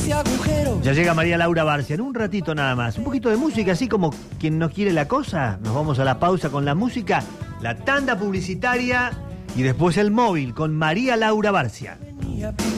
ese agujero. Ya llega María Laura Barcia, en un ratito nada más. Un poquito de música, así como quien no quiere la cosa. Nos vamos a la pausa con la música, la tanda publicitaria y después el móvil con María Laura Barcia.